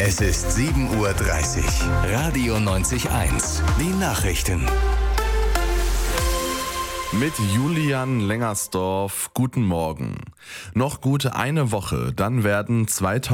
Es ist 7:30 Uhr. Radio 90.1. Die Nachrichten. Mit Julian Lengersdorf, guten Morgen. Noch gut eine Woche, dann werden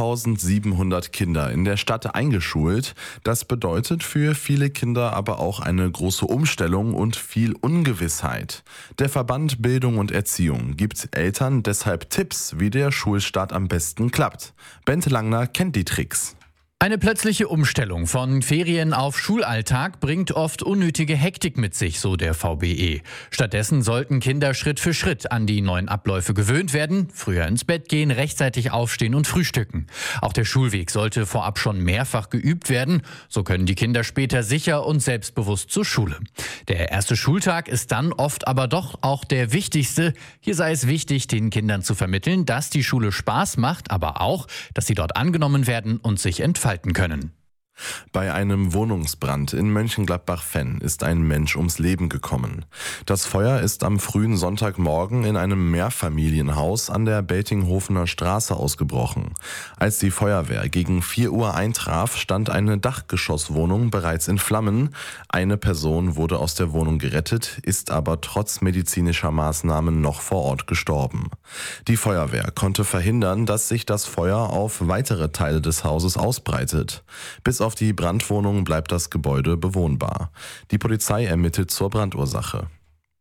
2700 Kinder in der Stadt eingeschult. Das bedeutet für viele Kinder aber auch eine große Umstellung und viel Ungewissheit. Der Verband Bildung und Erziehung gibt Eltern deshalb Tipps, wie der Schulstart am besten klappt. Bente Langner kennt die Tricks. Eine plötzliche Umstellung von Ferien auf Schulalltag bringt oft unnötige Hektik mit sich, so der VBE. Stattdessen sollten Kinder Schritt für Schritt an die neuen Abläufe gewöhnt werden, früher ins Bett gehen, rechtzeitig aufstehen und frühstücken. Auch der Schulweg sollte vorab schon mehrfach geübt werden, so können die Kinder später sicher und selbstbewusst zur Schule. Der erste Schultag ist dann oft aber doch auch der wichtigste. Hier sei es wichtig, den Kindern zu vermitteln, dass die Schule Spaß macht, aber auch, dass sie dort angenommen werden und sich entfalten können. Bei einem Wohnungsbrand in Mönchengladbach-Venn ist ein Mensch ums Leben gekommen. Das Feuer ist am frühen Sonntagmorgen in einem Mehrfamilienhaus an der Beltinghofener Straße ausgebrochen. Als die Feuerwehr gegen 4 Uhr eintraf, stand eine Dachgeschosswohnung bereits in Flammen. Eine Person wurde aus der Wohnung gerettet, ist aber trotz medizinischer Maßnahmen noch vor Ort gestorben. Die Feuerwehr konnte verhindern, dass sich das Feuer auf weitere Teile des Hauses ausbreitet. Bis auf die Brandwohnung bleibt das Gebäude bewohnbar. Die Polizei ermittelt zur Brandursache.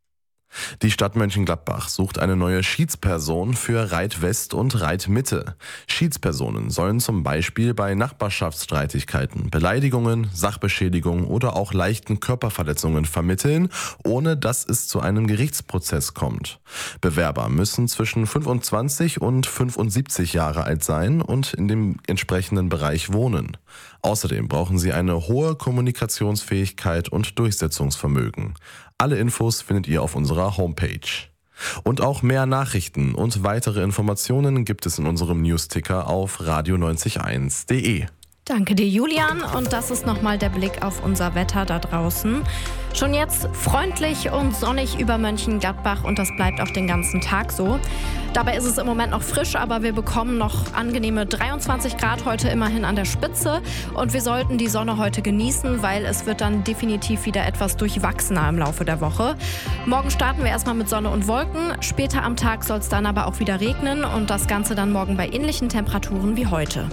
Die Stadt Mönchengladbach sucht eine neue Schiedsperson für Reit West und Reit Mitte. Schiedspersonen sollen zum Beispiel bei Nachbarschaftsstreitigkeiten, Beleidigungen, Sachbeschädigungen oder auch leichten Körperverletzungen vermitteln, ohne dass es zu einem Gerichtsprozess kommt. Bewerber müssen zwischen 25 und 75 Jahre alt sein und in dem entsprechenden Bereich wohnen. Außerdem brauchen sie eine hohe Kommunikationsfähigkeit und Durchsetzungsvermögen. Alle Infos findet ihr auf unserer Homepage. Und auch mehr Nachrichten und weitere Informationen gibt es in unserem Newsticker auf radio901.de. Danke dir, Julian. Und das ist nochmal der Blick auf unser Wetter da draußen. Schon jetzt freundlich und sonnig über Mönchengladbach und das bleibt auch den ganzen Tag so. Dabei ist es im Moment noch frisch, aber wir bekommen noch angenehme 23 Grad heute immerhin an der Spitze. Und wir sollten die Sonne heute genießen, weil es wird dann definitiv wieder etwas durchwachsener im Laufe der Woche. Morgen starten wir erstmal mit Sonne und Wolken. Später am Tag soll es dann aber auch wieder regnen und das Ganze dann morgen bei ähnlichen Temperaturen wie heute.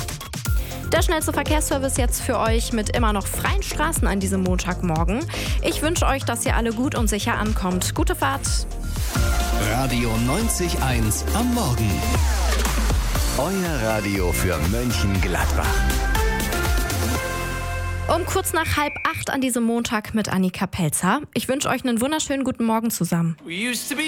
Der schnellste Verkehrsservice jetzt für euch mit immer noch freien Straßen an diesem Montagmorgen. Ich wünsche euch, dass ihr alle gut und sicher ankommt. Gute Fahrt! Radio 90.1 am Morgen. Euer Radio für Mönchengladbach. Um kurz nach 7:30 an diesem Montag mit Annika Pelzer. Ich wünsche euch einen wunderschönen guten Morgen zusammen.